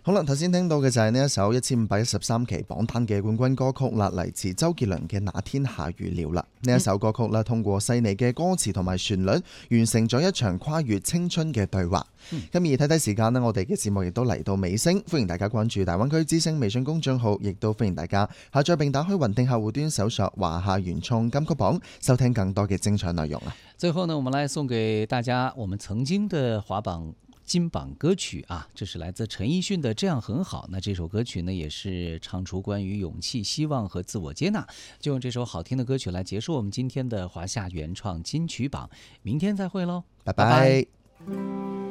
好啦，頭先聽到嘅就係呢一首1513期榜單嘅冠軍歌曲啦，嚟自周杰倫嘅《那天下雨了》啦。呢一首歌曲啦，通過細膩嘅歌詞同埋旋律，完成咗一場跨越青春嘅對話。咁而睇時間呢，我哋嘅節目亦都嚟到尾聲，歡迎大家關注大灣區之聲微信公眾號，亦都歡迎大家下載並打開雲聽客戶端搜索華夏原創金曲榜，收聽更多嘅精彩內容啦。 最後呢，我們來送給大家我們曾經的華榜金榜歌曲啊，這是來自陳奕迅的《這樣很好》。那這首歌曲呢，也是唱出關於勇氣、希望和自我接納。就用這首好聽的歌曲來結束我們今天的華夏原創金曲榜。明天再會嘍， 拜拜。